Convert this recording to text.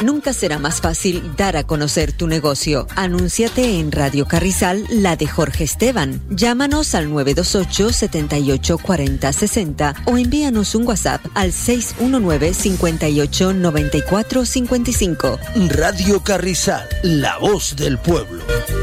Nunca será más fácil dar a conocer tu negocio. Anúnciate en Radio Carrizal, la de Jorge Esteban. Llámanos al 928 78 40 60 o envíanos un WhatsApp al 619 58 94 55. Radio Carrizal, la voz del pueblo.